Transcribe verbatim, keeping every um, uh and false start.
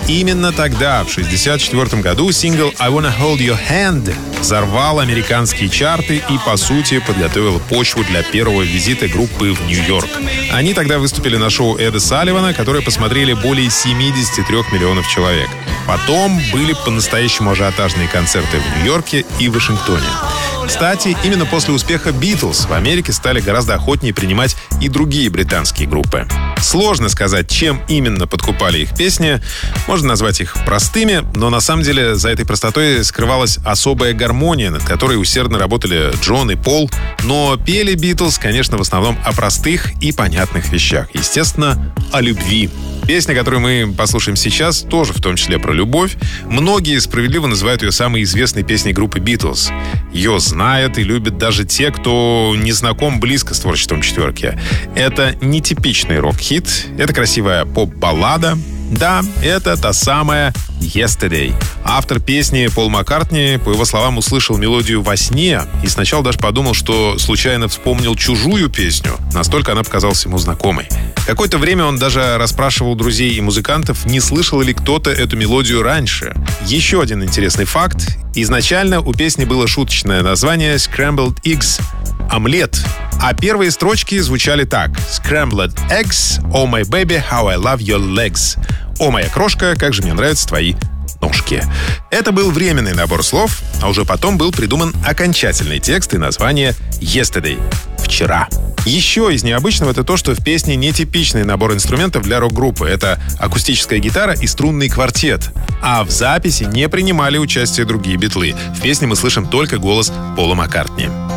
Именно тогда, в шестьдесят четвёртом году, сингл «I Wanna Hold Your Hand» взорвал американские чарты и, по сути, подготовил почву для первого визита группы в Нью-Йорк. Они тогда выступили на шоу Эда Салливана, которое посмотрели более семьдесят три миллионов человек. Потом были по-настоящему ажиотажные концерты в Нью-Йорке и Вашингтоне. Кстати, именно после успеха «Битлз» в Америке стали гораздо охотнее принимать и другие британские группы. Сложно сказать, чем именно подкупали их песни. Можно назвать их простыми, но на самом деле за этой простотой скрывалась особая гармония, над которой усердно работали Джон и Пол. Но пели «Битлз», конечно, в основном о простых и понятных вещах. Естественно, о любви. Песня, которую мы послушаем сейчас, тоже в том числе про любовь. Многие справедливо называют ее самой известной песней группы «Битлз». Ее знают и любят даже те, кто не знаком близко с творчеством четверки. Это нетипичный рок-хит, это красивая поп-баллада. Да, это та самая «Yesterday». Автор песни Пол Маккартни, по его словам, услышал мелодию во сне и сначала даже подумал, что случайно вспомнил чужую песню. Настолько она показалась ему знакомой. Какое-то время он даже расспрашивал друзей и музыкантов, не слышал ли кто-то эту мелодию раньше. Еще один интересный факт. Изначально у песни было шуточное название «Scrambled Eggs» — «Омлет». А первые строчки звучали так: «Scrambled eggs, oh my baby, how I love your legs». «О, моя крошка, как же мне нравятся твои ножки». Это был временный набор слов, а уже потом был придуман окончательный текст и название «Yesterday» — «Вчера». Еще из необычного это то, что в песне нетипичный набор инструментов для рок-группы. Это акустическая гитара и струнный квартет. А в записи не принимали участие другие битлы. В песне мы слышим только голос Пола Маккартни.